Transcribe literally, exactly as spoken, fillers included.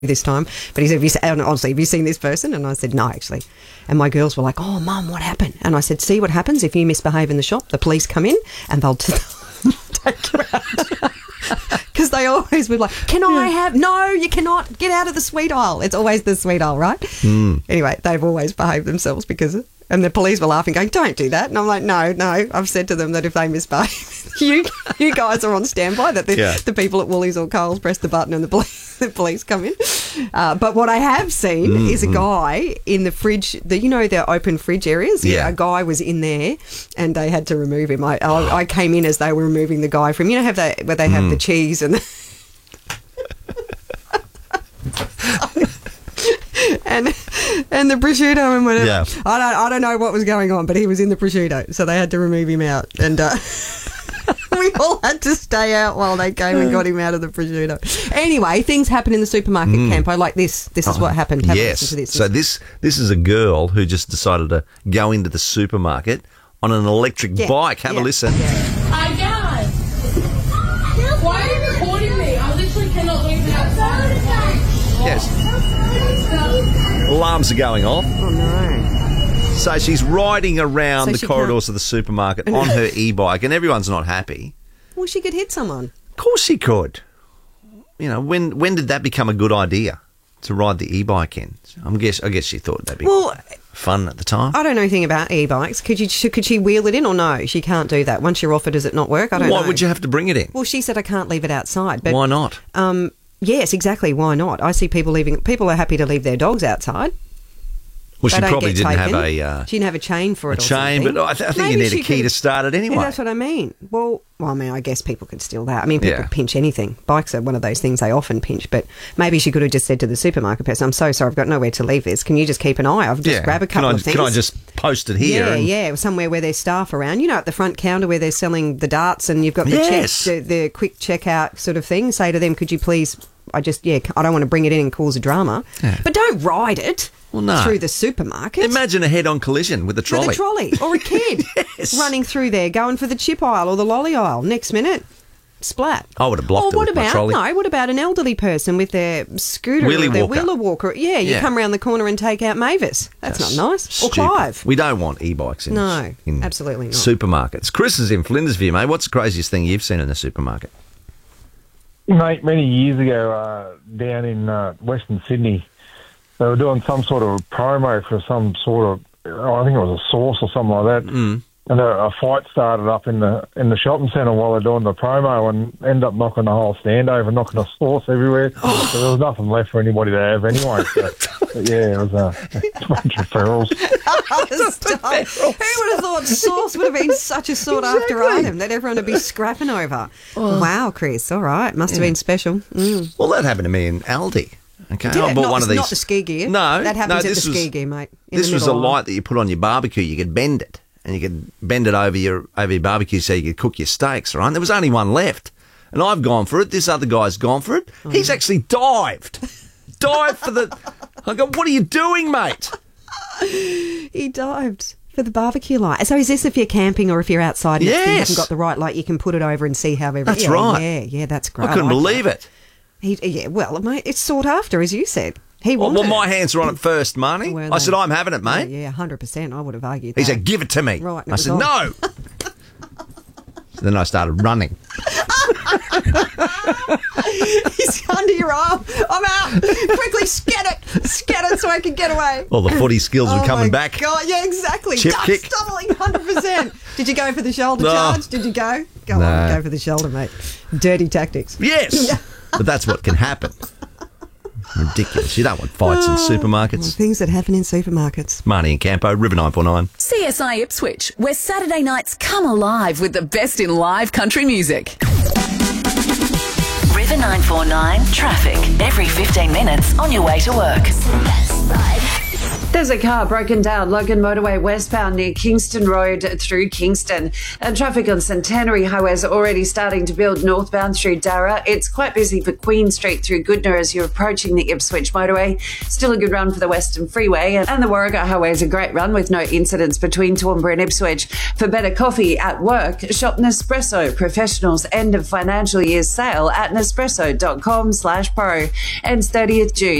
this time, but he said, have you, and honestly, have you seen this person? And I said, no, actually. And my girls were like, oh, Mum, what happened? And I said, see what happens if you misbehave in the shop? The police come in and they'll t- take you out. Because they always would like, can I have, no, you cannot, get out of the sweet aisle. It's always the sweet aisle, right? Mm. Anyway, they've always behaved themselves because of, and the police were laughing, going, don't do that. And I'm like, no, no. I've said to them that if they misbehave, you you guys are on standby, that the, yeah. the people at Woolies or Coles press the button and the police, the police come in. Uh, but what I have seen mm, is a mm. guy in the fridge, the, you know, the open fridge areas? Yeah. A guy was in there and they had to remove him. I, I, I came in as they were removing the guy from, you know, have they, where they have mm. the cheese and the... and and the prosciutto and whatever. Yeah. I don't I don't know what was going on, but he was in the prosciutto, so they had to remove him out, and uh, we all had to stay out while they came and got him out of the prosciutto. Anyway, things happen in the supermarket, mm. Campo, like this. This is oh, what happened. Have yes. To this. So this this is a girl who just decided to go into the supermarket on an electric yeah. bike. Have yeah. a listen. Yeah. Hi guys. Why are you recording me? I literally cannot leave the outside. Yes. Alarms are going off. Oh, no. So she's riding around so the corridors can't... of the supermarket on her e-bike, and everyone's not happy. Well, she could hit someone. Of course she could. You know, when when did that become a good idea, to ride the e-bike in? I'm guess I guess she thought that'd be well, fun at the time. I don't know anything about e-bikes. Could you could she wheel it in or no? She can't do that. Once you're off it, does it not work? I don't Why know. Why would you have to bring it in? Well, she said I can't leave it outside. But, why not? Um. Yes, exactly. Why not? I see people leaving. People are happy to leave their dogs outside. Well, she they probably didn't taken. have a... Uh, she didn't have a chain for it a or chain, something. but I, th- I think Maybe you need a key could, to start it anyway. Yeah, that's what I mean. Well, well, I mean, I guess people could steal that. I mean, people yeah. pinch anything. Bikes are one of those things they often pinch, but maybe she could have just said to the supermarket person, I'm so sorry, I've got nowhere to leave this. Can you just keep an eye? I'll just yeah. grab a couple can I, of things. Can I just post it here? Yeah, and... yeah, somewhere where there's staff around. You know, at the front counter where they're selling the darts and you've got the, yes. check, the, the quick checkout sort of thing. Say to them, could you please... I just, yeah, I don't want to bring it in and cause a drama. Yeah. But don't ride it well, no. through the supermarket. Imagine a head-on collision with a trolley. With a trolley or a kid yes. running through there, going for the chip aisle or the lolly aisle. Next minute, splat. I would have blocked or it what with about, my trolley. No, what about an elderly person with their scooter wheelie or their walker. wheeler walker? Yeah, you yeah. come around the corner and take out Mavis. That's, That's not nice. Stupid. Or Clive. We don't want e-bikes in, no, in absolutely not. supermarkets. Chris is in Flinders View, mate. What's the craziest thing you've seen in a supermarket? Mate, many years ago, uh, down in uh, Western Sydney, they were doing some sort of promo for some sort of, I think it was a sauce or something like that. Mm. And a, a fight started up in the in the shopping centre while they're doing the promo, and ended up knocking the whole stand over, knocking the sauce everywhere. Oh. So there was nothing left for anybody to have anyway. So, but yeah, it was a, a bunch of ferals. Who would have thought sauce would have been such a sought-after exactly. item that everyone would be scrapping over? Oh. Wow, Chris, all right. Must have yeah. been special. Mm. Well, that happened to me in Aldi. Okay, Did I bought not, one of these. Not the ski gear. No. That happens no, at the was, ski gear, mate. This was a light that you put on your barbecue. You could bend it. And you could bend it over your over your barbecue so you could cook your steaks, right? There was only one left. And I've gone for it. This other guy's gone for it. Oh. He's actually dived. dived for the... I go, what are you doing, mate? He dived for the barbecue light. So is this if you're camping or if you're outside and yes. you haven't got the right light, you can put it over and see how everything... That's yeah, right. Yeah, yeah, that's great. I couldn't I like believe that. it. He, yeah, well, mate, it's sought after, as you said. He well, wanted well, my hands were on it first, Marnie. Were I said, I'm having it, mate. Yeah, yeah, one hundred percent. I would have argued He that. said, give it to me. Right. I said, on. no. So then I started running. He's under your arm. I'm out. Quickly, scat it. Scat it so I can get away. All the footy skills oh were coming my back. God, yeah, exactly. Chip Duck kick. stumbling, one hundred percent. Did you go for the shoulder no. charge? Did you go? Go no. on, go for the shoulder, mate. Dirty tactics. Yes. But that's what can happen. Ridiculous. You don't want fights in supermarkets. Well, things that happen in supermarkets. Marnie and Campo, River nine four nine. C S I Ipswich, where Saturday nights come alive with the best in live country music. River nine four nine traffic. Every fifteen minutes on your way to work. There's a car broken down Logan Motorway westbound near Kingston Road through Kingston. And traffic on Centenary Highway is already starting to build northbound through Darra. It's quite busy for Queen Street through Goodna as you're approaching the Ipswich Motorway. Still a good run for the Western Freeway. And the Warragah Highway is a great run with no incidents between Toowoomba and Ipswich. For better coffee at work, shop Nespresso, professionals' end of financial year sale at nespresso dot com slash pro. Ends thirtieth June.